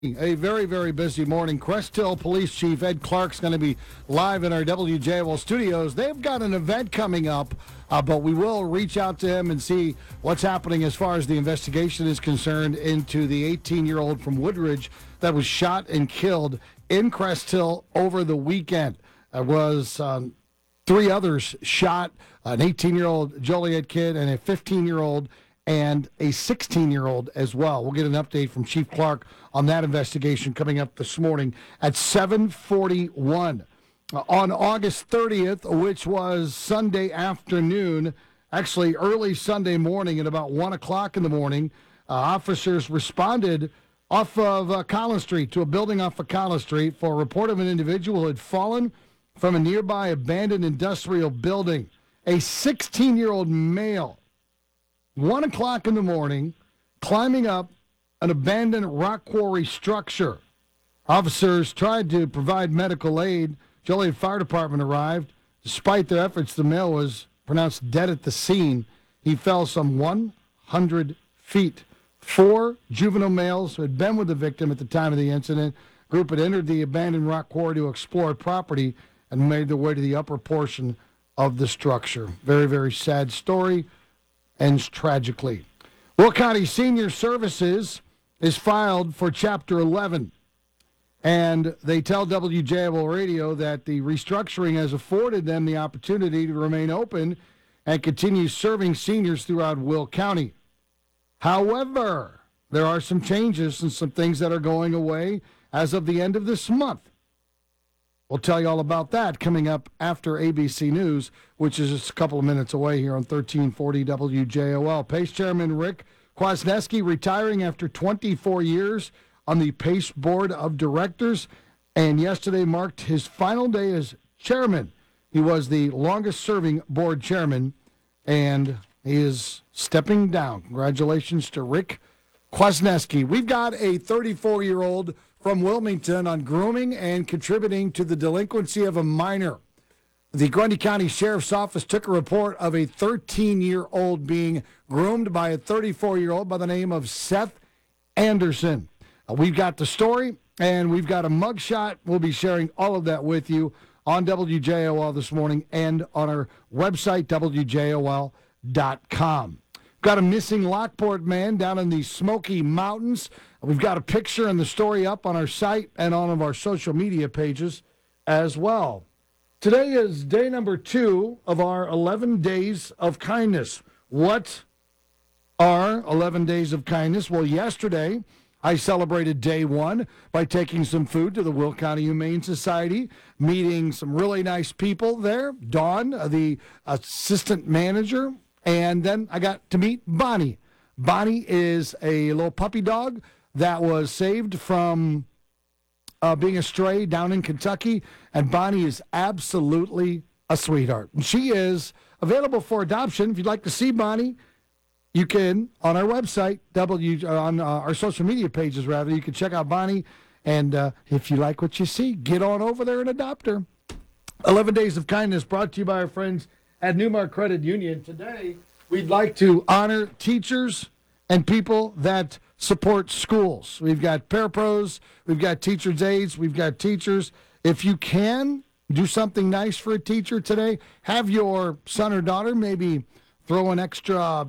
A very, very busy morning. Crest Hill Police Chief Ed Clark's going to be live in our WJL studios. They've got an event coming up, but we will reach out to him and see what's happening as far as the investigation is concerned into the 18-year-old from Woodridge that was shot and killed in Crest Hill over the weekend. There was three others shot, an 18-year-old Joliet kid and a 15-year-old and a 16-year-old as well. We'll get an update from Chief Clark on that investigation coming up this morning at 7:41. On August 30th, which was Sunday afternoon, actually early Sunday morning at about 1 o'clock in the morning, officers responded off of Collins Street to a building off of Collins Street for a report of an individual who had fallen from a nearby abandoned industrial building. A 16-year-old male, 1 o'clock in the morning, climbing up an abandoned rock quarry structure. Officers tried to provide medical aid. Joliet Fire Department arrived. Despite their efforts, the male was pronounced dead at the scene. He fell some 100 feet. Four juvenile males who had been with the victim at the time of the incident. Group had entered the abandoned rock quarry to explore property and made their way to the upper portion of the structure. Very, very sad story. Ends tragically. Will County Senior Services is filed for Chapter 11. And they tell WJL Radio that the restructuring has afforded them the opportunity to remain open and continue serving seniors throughout Will County. However, there are some changes and some things that are going away as of the end of this month. We'll tell you all about that coming up after ABC News, which is just a couple of minutes away here on 1340 WJOL. PACE Chairman Rick Kwasniewski retiring after 24 years on the PACE Board of Directors, and yesterday marked his final day as chairman. He was the longest-serving board chairman, and he is stepping down. Congratulations to Rick Kwasniewski. We've got a 34-year-old from Wilmington on grooming and contributing to the delinquency of a minor. The Grundy County Sheriff's Office took a report of a 13-year-old being groomed by a 34-year-old by the name of Seth Anderson. We've got the story, and we've got a mugshot. We'll be sharing all of that with you on WJOL this morning and on our website, WJOL.com. Got a missing Lockport man down in the Smoky Mountains. We've got a picture and the story up on our site and on of our social media pages as well. Today is day number 2 of our 11 Days of Kindness. What are 11 Days of Kindness? Well, yesterday I celebrated day 1 by taking some food to the Will County Humane Society, meeting some really nice people there. Dawn, the assistant manager, and then I got to meet Bonnie. Bonnie is a little puppy dog that was saved from being a stray down in Kentucky, and Bonnie is absolutely a sweetheart. She is available for adoption. If you'd like to see Bonnie, you can, on our website, on our social media pages, rather, you can check out Bonnie, and if you like what you see, get on over there and adopt her. 11 Days of Kindness brought to you by our friends at Newmark Credit Union. Today, we'd like to honor teachers and people that support schools. We've got parapros, we've got teachers' aides, we've got teachers. If you can do something nice for a teacher today, have your son or daughter maybe throw an extra,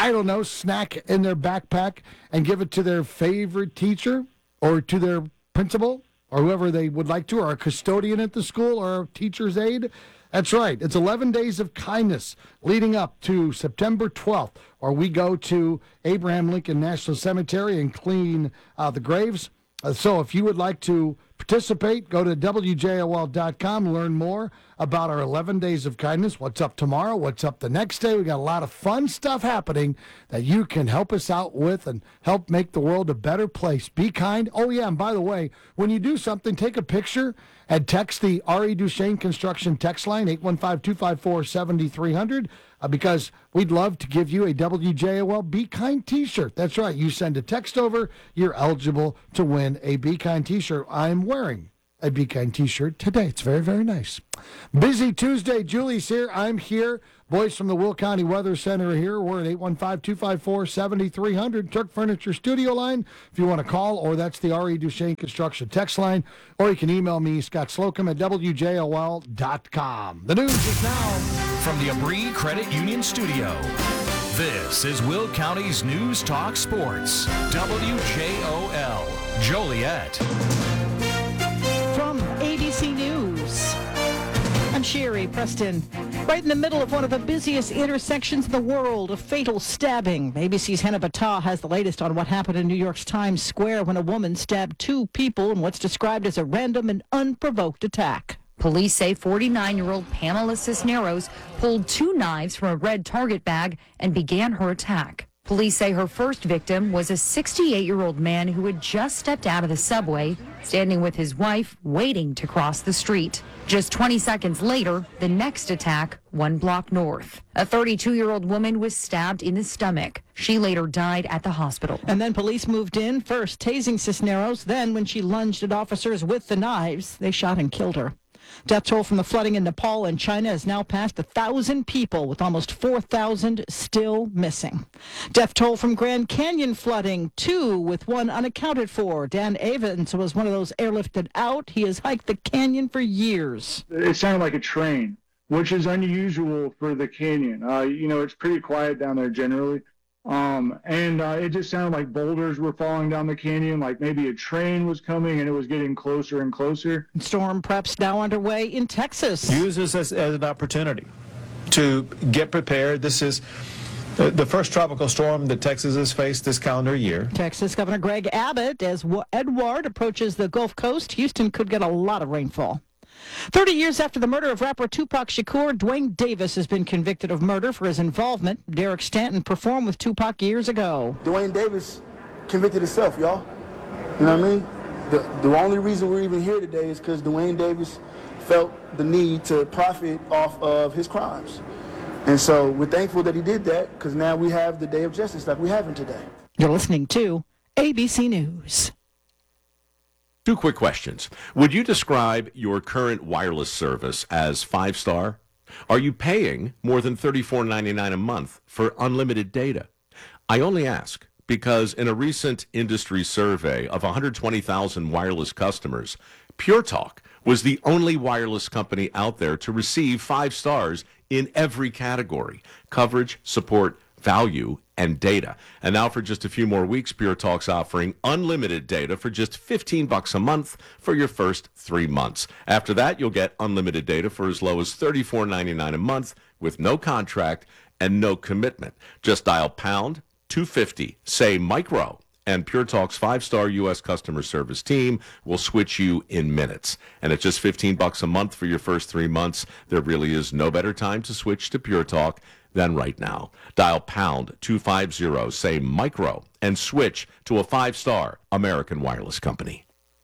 snack in their backpack and give it to their favorite teacher or to their principal or whoever they would like to, or a custodian at the school or a teacher's aide. That's right. It's 11 Days of Kindness leading up to September 12th, where we go to Abraham Lincoln National Cemetery and clean the graves. So if you would like to participate, go to WJOL.com, learn more about our 11 Days of Kindness, what's up tomorrow, what's up the next day. We got a lot of fun stuff happening that you can help us out with and help make the world a better place. Be kind. Oh, yeah, and by the way, when you do something, take a picture and text the R.E. Duchesne Construction text line, 815-254-7300, because we'd love to give you a WJOL Be Kind t-shirt. That's right. You send a text over, you're eligible to win a Be Kind t-shirt. I'm wearing a Be Kind t-shirt today. It's very, very nice. Busy Tuesday. Julie's here. I'm here. Boys from the Will County Weather Center are here. We're at 815-254-7300, Turk Furniture Studio line if you want to call, or that's the R.E. Duchesne Construction text line, or you can email me, Scott Slocum at WJOL.com. The news is now from the Abri Credit Union Studio. This is Will County's News Talk Sports, WJOL, Joliet. From ABC News, I'm Sherry Preston. Right in the middle of one of the busiest intersections in the world, a fatal stabbing. ABC's Hannah Battah has the latest on what happened in New York's Times Square when a woman stabbed two people in what's described as a random and unprovoked attack. Police say 49-year-old Pamela Cisneros pulled two knives from a red Target bag and began her attack. Police say her first victim was a 68-year-old man who had just stepped out of the subway, standing with his wife, waiting to cross the street. Just 20 seconds later, the next attack, 1 block north. A 32-year-old woman was stabbed in the stomach. She later died at the hospital. And then police moved in, first tasing Cisneros, then when she lunged at officers with the knives, they shot and killed her. Death toll from the flooding in Nepal and China has now passed 1,000 people, with almost 4,000 still missing. Death toll from Grand Canyon flooding, 2 with 1 unaccounted for. Dan Evans was one of those airlifted out. He has hiked the canyon for years. It sounded like a train, which is unusual for the canyon. It's pretty quiet down there generally. It just sounded like boulders were falling down the canyon, like maybe a train was coming and it was getting closer and closer. Storm prep's now underway in Texas. Use this as an opportunity to get prepared. This is the first tropical storm that Texas has faced this calendar year. Texas Governor Greg Abbott, as Edward approaches the Gulf Coast, Houston could get a lot of rainfall. 30 years after the murder of rapper Tupac Shakur, Dwayne Davis has been convicted of murder for his involvement. Derek Stanton performed with Tupac years ago. Dwayne Davis convicted himself, y'all. You know what I mean? The only reason we're even here today is because Dwayne Davis felt the need to profit off of his crimes. And so we're thankful that he did that, because now we have the day of justice like we have today. You're listening to ABC News. 2 quick questions. Would you describe your current wireless service as 5-star? Are you paying more than $34.99 a month for unlimited data? I only ask because in a recent industry survey of 120,000 wireless customers, Pure Talk was the only wireless company out there to receive 5 stars in every category: coverage, support, value, and data. And now for just a few more weeks, Pure Talk's offering unlimited data for just $15 a month for your first 3 months. After that, you'll get unlimited data for as low as $34.99 a month with no contract and no commitment. Just dial pound 250, say micro, and Pure Talk's 5-star U.S. customer service team will switch you in minutes. And at just $15 a month for your first 3 months, there really is no better time to switch to Pure Talk than right now. Dial pound 250, say micro, and switch to a 5-star American wireless company.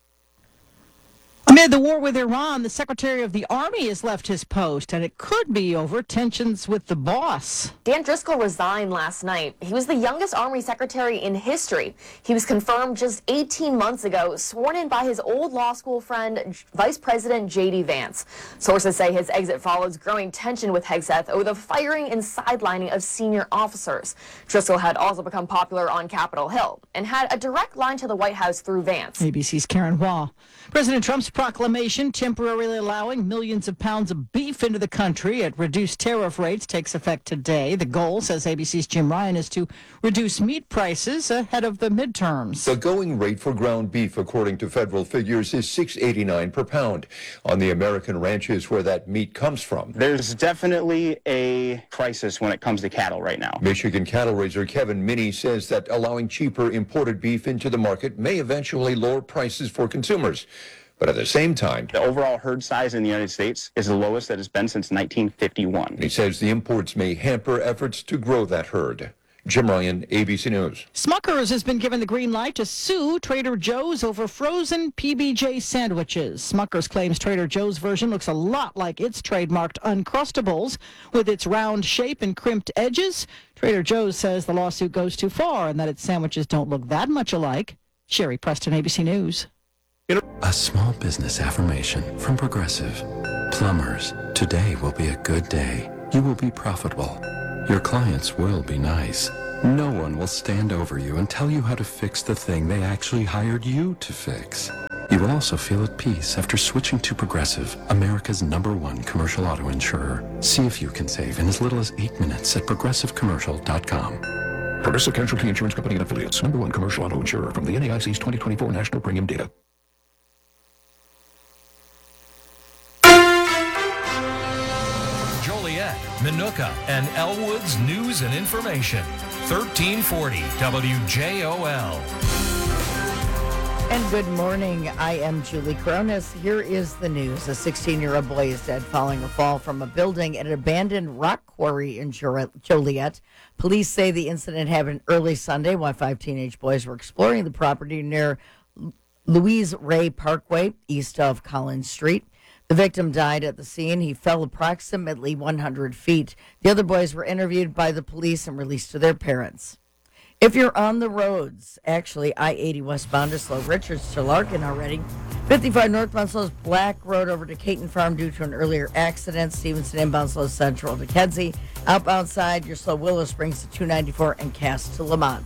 Amid the war with Iran, the Secretary of the Army has left his post, and it could be over tensions with the boss. Dan Driscoll resigned last night. He was the youngest Army Secretary in history. He was confirmed just 18 months ago, sworn in by his old law school friend, Vice President J.D. Vance. Sources say his exit follows growing tension with Hegseth over the firing and sidelining of senior officers. Driscoll had also become popular on Capitol Hill and had a direct line to the White House through Vance. ABC's Karen Wah. President Trump's proclamation temporarily allowing millions of pounds of beef into the country at reduced tariff rates takes effect today. The goal, says ABC's Jim Ryan, is to reduce meat prices ahead of the midterms. The going rate for ground beef, according to federal figures, is $6.89 per pound. On the American ranches where that meat comes from, there's definitely a crisis when it comes to cattle right now. Michigan cattle raiser Kevin Minnie says that allowing cheaper imported beef into the market may eventually lower prices for consumers. But at the same time, the overall herd size in the United States is the lowest that it's been since 1951. He says the imports may hamper efforts to grow that herd. Jim Ryan, ABC News. Smucker's has been given the green light to sue Trader Joe's over frozen PB&J sandwiches. Smucker's claims Trader Joe's version looks a lot like its trademarked Uncrustables, with its round shape and crimped edges. Trader Joe's says the lawsuit goes too far and that its sandwiches don't look that much alike. Sherry Preston, ABC News. A small business affirmation from Progressive. Plumbers, today will be a good day. You will be profitable. Your clients will be nice. No one will stand over you and tell you how to fix the thing they actually hired you to fix. You will also feel at peace after switching to Progressive, America's #1 commercial auto insurer. See if you can save in as little as 8 minutes at progressivecommercial.com. Progressive Casualty Insurance Company and Affiliates, #1 commercial auto insurer from the NAIC's 2024 National Premium Data. Joliet, Minooka, and Elwood's news and information. 1340 WJOL. And good morning. I am Julie Cronus. Here is the news. A 16-year-old boy is dead following a fall from a building at an abandoned rock quarry in Joliet. Police say the incident happened early Sunday while 5 teenage boys were exploring the property near Louise Ray Parkway, east of Collins Street. The victim died at the scene. He fell approximately 100 feet. The other boys were interviewed by the police and released to their parents. If you're on the roads, actually I-80 westbound is slow. Richards to Larkin already. 55 northbound slows Black Road over to Caton Farm due to an earlier accident. Stevenson inbound slows Central to Kedzie. Outbound side, you're slow Willow Springs to 294 and Cass to Lamont.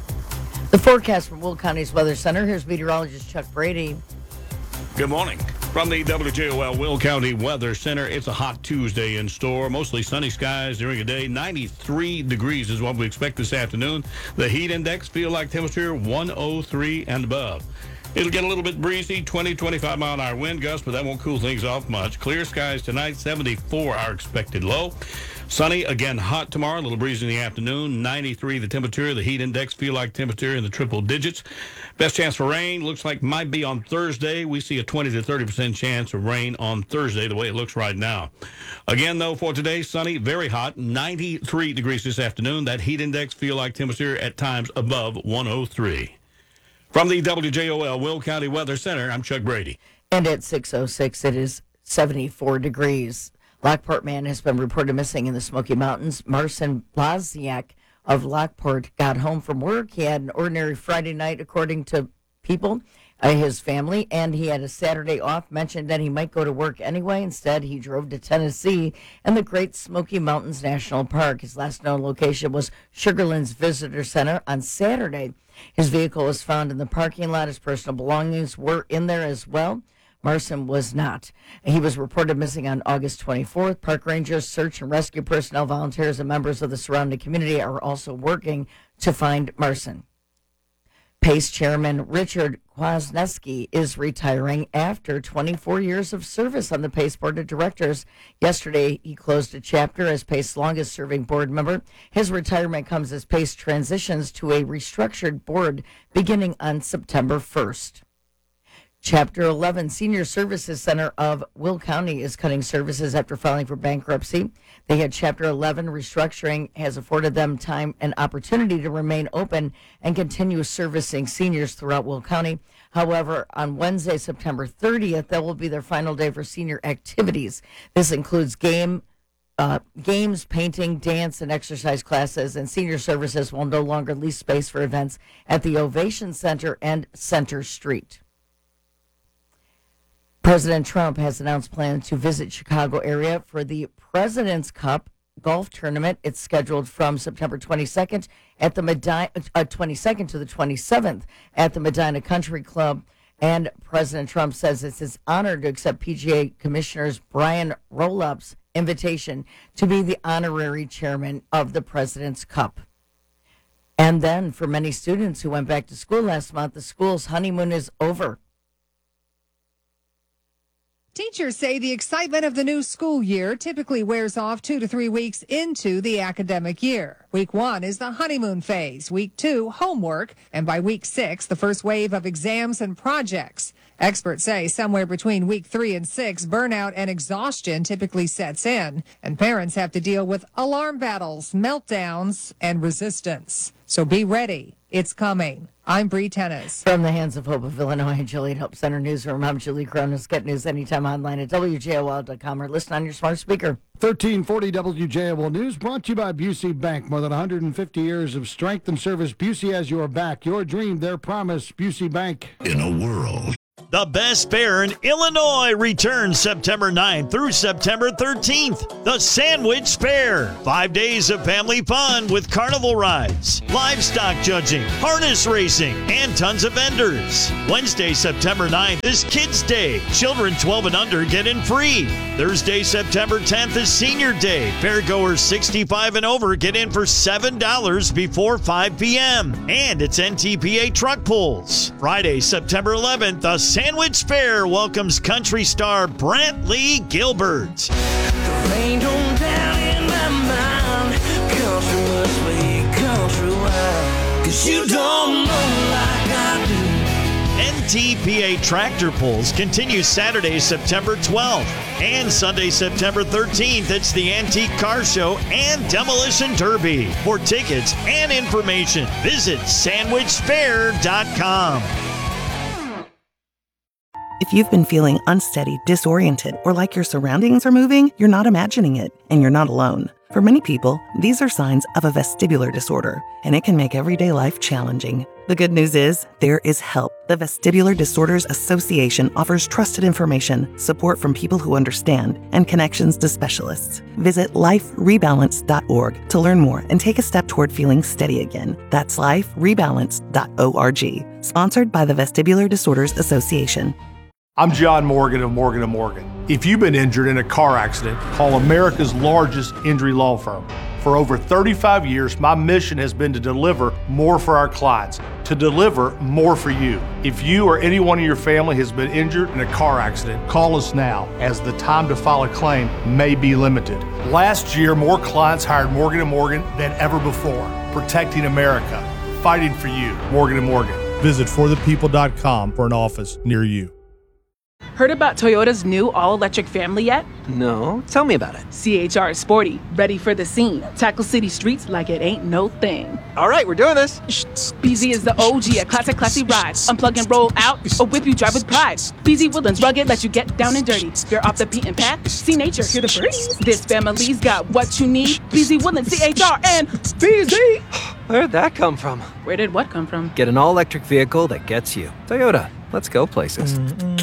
The forecast from Will County's Weather Center. Here's meteorologist Chuck Brady. Good morning. From the WJOL Will County Weather Center, it's a hot Tuesday in store. Mostly sunny skies during the day. 93 degrees is what we expect this afternoon. The heat index feel like temperature 103 and above. It'll get a little bit breezy, 20-25 mile an hour wind gusts, but that won't cool things off much. Clear skies tonight, 74 our expected low. Sunny, again hot tomorrow, a little breezy in the afternoon, 93 the temperature. The heat index feel like temperature in the triple digits. Best chance for rain looks like might be on Thursday. We see a 20 to 30% chance of rain on Thursday, the way it looks right now. Again, though, for today, sunny, very hot, 93 degrees this afternoon. That heat index feel like temperature at times above 103. From the WJOL Will County Weather Center, I'm Chuck Brady. And at 6:06, it is 74 degrees. Lockport man has been reported missing in the Smoky Mountains. Marcin Blazniak of Lockport got home from work. He had an ordinary Friday night, according to people, his family, and he had a Saturday off, mentioned that he might go to work anyway. Instead, he drove to Tennessee and the Great Smoky Mountains National Park. His last known location was Sugarlands Visitor Center on Saturday. His vehicle was found in the parking lot. His personal belongings were in there as well. Marcin was not. He was reported missing on August 24th. Park rangers, search and rescue personnel, volunteers, and members of the surrounding community are also working to find Marcin. PACE Chairman Richard Kwasniewski is retiring after 24 years of service on the PACE Board of Directors. Yesterday, he closed a chapter as PACE's longest-serving board member. His retirement comes as PACE transitions to a restructured board beginning on September 1st. Chapter 11 Senior Services Center of Will County is cutting services after filing for bankruptcy. They had Chapter 11 restructuring has afforded them time and opportunity to remain open and continue servicing seniors throughout Will County. However, on Wednesday, September 30th, that will be their final day for senior activities. This includes games, painting, dance, and exercise classes, and senior services will no longer lease space for events at the Ovation Center and Center Street. President Trump has announced plans to visit Chicago area for the President's Cup golf tournament. It's scheduled from September 22nd at the 22nd to the 27th at the Medina Country Club. And President Trump says it's his honor to accept PGA Commissioner Brian Rolup's invitation to be the honorary chairman of the President's Cup. And then for many students who went back to school last month, the school's honeymoon is over. Teachers say the excitement of the new school year typically wears off 2 to 3 weeks into the academic year. Week 1 is the honeymoon phase. Week 2, homework. And by week 6, the first wave of exams and projects. Experts say somewhere between week 3 and 6, burnout and exhaustion typically sets in. And parents have to deal with alarm battles, meltdowns, and resistance. So be ready. It's coming. I'm Bree Tennis. From the hands of Hope of Illinois and Joliet Hope Center Newsroom, I'm Julie Cronus. Get news anytime online at WJOL.com or listen on your smart speaker. 1340 WJOL News brought to you by Busey Bank. More than 150 years of strength and service. Busey has your back, your dream, their promise. Busey Bank. In a world The Best Fair in Illinois returns September 9th through September 13th. The Sandwich Fair. 5 days of family fun with carnival rides, livestock judging, harness racing, and tons of vendors. Wednesday, September 9th is Kids Day. Children 12 and under get in free. Thursday, September 10th is Senior Day. Fairgoers 65 and over get in for $7 before 5 p.m. And it's NTPA truck pulls. Friday, September 11th, the Sandwich Fair welcomes country star Brantley Gilbert. The rain don't down in my mind. Country must be country wild. 'Cause you don't know like I do. NTPA Tractor Pulls continue Saturday, September 12th. And Sunday, September 13th, it's the Antique Car Show and Demolition Derby. For tickets and information, visit sandwichfair.com. If you've been feeling unsteady, disoriented, or like your surroundings are moving, you're not imagining it, and you're not alone. For many people, these are signs of a vestibular disorder, and it can make everyday life challenging. The good news is, there is help. The Vestibular Disorders Association offers trusted information, support from people who understand, and connections to specialists. Visit liferebalance.org to learn more and take a step toward feeling steady again. That's liferebalance.org. Sponsored by the Vestibular Disorders Association. I'm John Morgan of Morgan & Morgan. If you've been injured in a car accident, call America's largest injury law firm. For over 35 years, my mission has been to deliver more for our clients, to deliver more for you. If you or anyone in your family has been injured in a car accident, call us now, as the time to file a claim may be limited. Last year, more clients hired Morgan & Morgan than ever before, protecting America, fighting for you. Morgan & Morgan. Visit forthepeople.com for an office near you. Heard about Toyota's new all-electric family yet? No, tell me about it. CHR is sporty, ready for the scene. Tackle city streets like it ain't no thing. All right, we're doing this. BZ is the OG, a classy ride. Unplug and roll out, or whip you drive with pride. BZ Woodlands rugged, let you get down and dirty. You're off the beaten path, see nature, hear the birds. This family's got what you need. BZ Woodlands, CHR, and BZ. Where'd that come from? Where did what come from? Get an all-electric vehicle that gets you. Toyota, let's go places.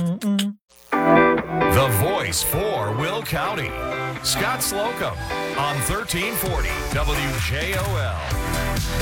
The voice for Will County, Scott Slocum on 1340 WJOL.